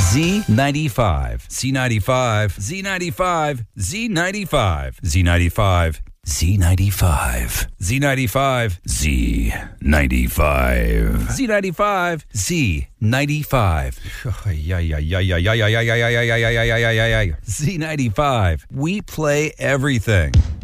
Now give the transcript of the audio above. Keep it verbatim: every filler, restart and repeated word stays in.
Z ninety-five. Z ninety-five. Z ninety-five. Z ninety-five. Z ninety-five. Z ninety-five. Z ninety-five. Z ninety-five. Z ninety-five. Z ninety-five. Yeah, yeah, yeah, yeah, yeah, yeah, yeah, yeah, yeah, yeah, yeah, yeah, yeah, yeah, yeah. Z ninety-five. We play everything.